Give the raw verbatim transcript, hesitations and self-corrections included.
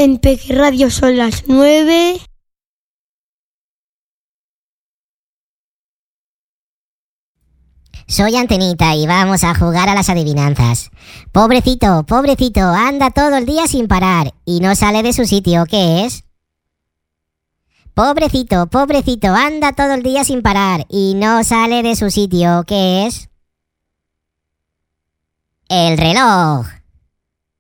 En Peque Radio son las nueve. Soy Antenita y vamos a jugar a las adivinanzas. Pobrecito, pobrecito, anda todo el día sin parar y no sale de su sitio. ¿Qué es? Pobrecito, pobrecito, anda todo el día sin parar y no sale de su sitio. ¿Qué es? El reloj.